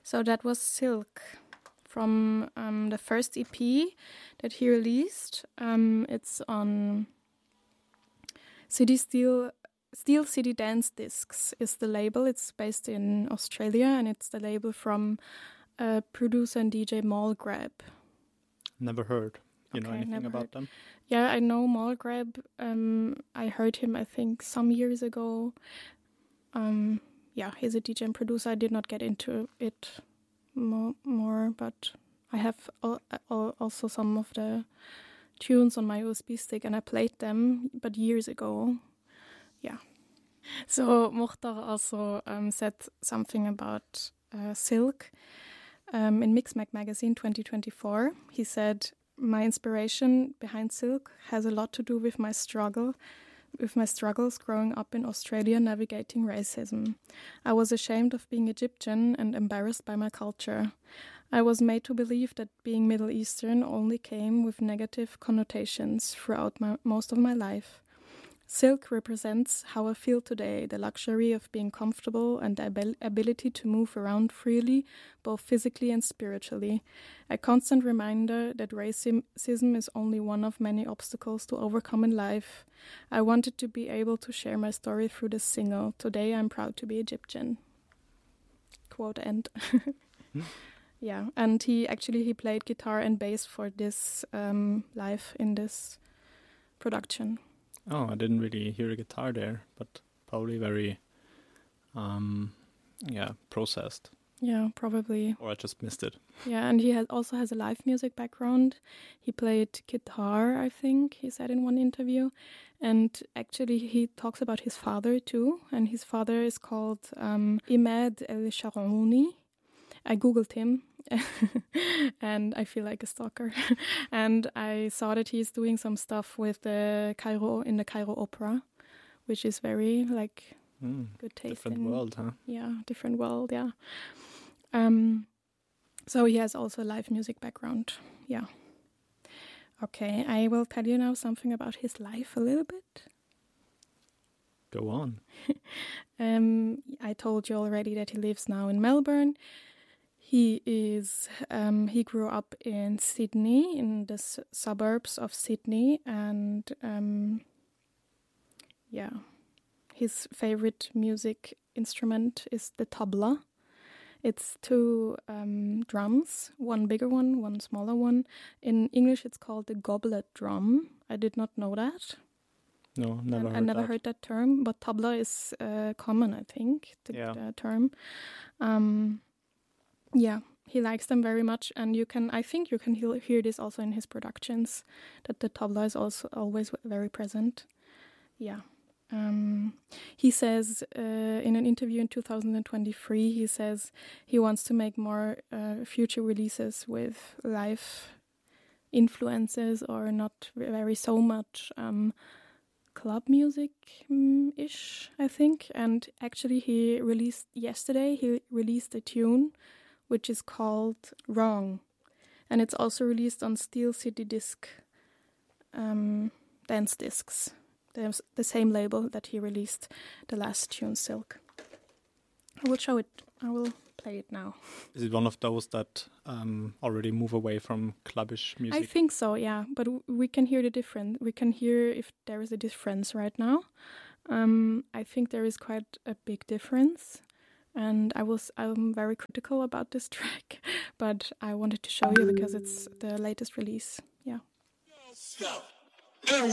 So that was Silk from the first EP that he released. It's on Steel City Dance Discs is the label. It's based in Australia, and it's the label from producer and DJ Mallgrab. Never heard. You know anything about them? Yeah, I know Mallgrab. I heard him, I think, some years ago. Yeah, he's a DJ and producer. I did not get into it more, but I have also some of the tunes on my USB stick, and I played them, but years ago. Yeah. So Mukhtar also said something about Silk. In Mixmag magazine 2024, he said, "My inspiration behind Silk has a lot to do with my struggles growing up in Australia navigating racism. I was ashamed of being Egyptian and embarrassed by my culture. I was made to believe that being Middle Eastern only came with negative connotations throughout most of my life. Silk represents how I feel today, the luxury of being comfortable and the ability to move around freely, both physically and spiritually. A constant reminder that racism is only one of many obstacles to overcome in life. I wanted to be able to share my story through this single. Today I'm proud to be Egyptian." Quote end. Yeah, and he played guitar and bass for this live in this production. Oh, I didn't really hear a guitar there, but probably very, processed. Yeah, probably. Or I just missed it. Yeah, and he also has a live music background. He played guitar, I think, he said in one interview. And actually he talks about his father too. And his father is called Imad El Sharouni. I googled him and I feel like a stalker. And I saw that he's doing some stuff with the Cairo Opera, which is very good taste. Different world, huh? Yeah, different world, yeah. So he has also a live music background, yeah. Okay, I will tell you now something about his life a little bit. Go on. I told you already that he lives now in Melbourne. He grew up in Sydney, in the suburbs of Sydney, and his favorite music instrument is the tabla. It's two drums, one bigger one, one smaller one. In English, it's called the goblet drum. I did not know that. No, never heard that. I never heard that term, but tabla is common, I think, the term. Yeah, he likes them very much, and I think you can hear this also in his productions, that the tabla is also always very present. Yeah. He says in an interview in 2023, he says he wants to make more future releases with live influences, or not very so much club music-ish, I think. And actually he released a tune which is called Wrong. And it's also released on Steel City Dance Discs. There's the same label that he released the last tune, Silk. I will show it. I will play it now. Is it one of those that already move away from clubbish music? I think so, yeah. But we can hear the difference. We can hear if there is a difference right now. I think there is quite a big difference. And I'm very critical about this track. But I wanted to show you because it's the latest release. Yeah. Stop.